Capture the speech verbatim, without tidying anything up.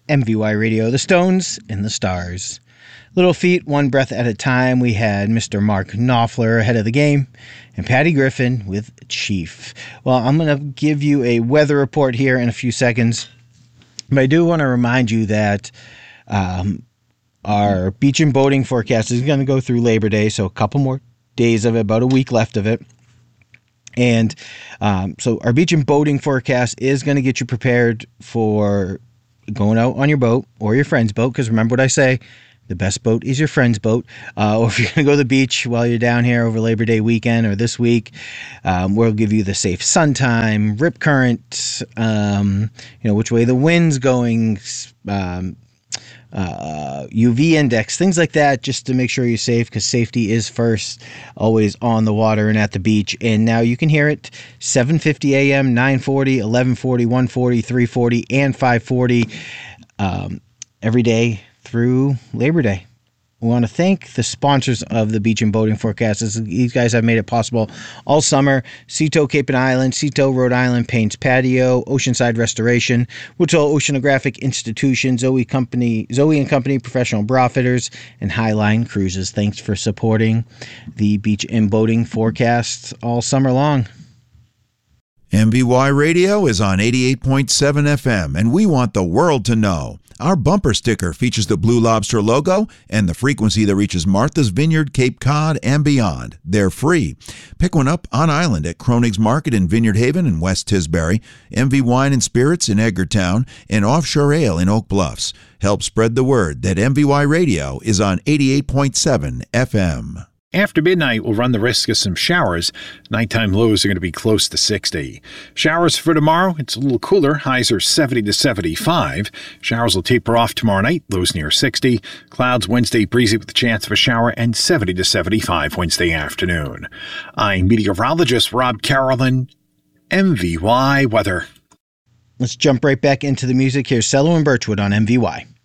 M V Y Radio, the Stones and the Stars. Little Feat, One Breath at a Time. We had Mister Mark Knopfler ahead of the game, and Patty Griffin with Chief. Well, I'm going to give you a weather report here in a few seconds, but I do want to remind you that um, our beach and boating forecast is going to go through Labor Day, so a couple more days of it, about a week left of it. And um, so our beach and boating forecast is going to get you prepared for going out on your boat or your friend's boat, because remember what I say, the best boat is your friend's boat. Uh, or if you're going to go to the beach while you're down here over Labor Day weekend or this week, um, we'll give you the safe sun time, rip current, um, you know, which way the wind's going, um, uh, U V index, things like that, just to make sure you're safe, because safety is first, always on the water and at the beach. And now you can hear it seven fifty a.m., nine forty, eleven forty, one forty, three forty, and five forty um, every day through Labor Day. We want to thank the sponsors of the Beach and Boating Forecast. These guys have made it possible all summer. Seato Cape and Island, Seato Rhode Island Paints Patio, Oceanside Restoration, Wichita Oceanographic Institution, Zoe Company, Zoe and Company Professional Bra Fitters, and Highline Cruises. Thanks for supporting the Beach and Boating Forecast all summer long. M V Y Radio is on eighty-eight point seven F M, and we want the world to know. Our bumper sticker features the Blue Lobster logo and the frequency that reaches Martha's Vineyard, Cape Cod, and beyond. They're free. Pick one up on island at Kronig's Market in Vineyard Haven and West Tisbury, M V Wine and Spirits in Edgartown, and Offshore Ale in Oak Bluffs. Help spread the word that M V Y Radio is on eighty-eight point seven F M. After midnight, we'll run the risk of some showers. Nighttime lows are going to be close to sixty. Showers for tomorrow, it's a little cooler. Highs are seventy to seventy-five. Showers will taper off tomorrow night, lows near sixty. Clouds Wednesday breezy with the chance of a shower, and seventy to seventy-five Wednesday afternoon. I'm meteorologist Rob Carolyn, M V Y Weather. Let's jump right back into the music. Here's Cello and Birchwood on M V Y.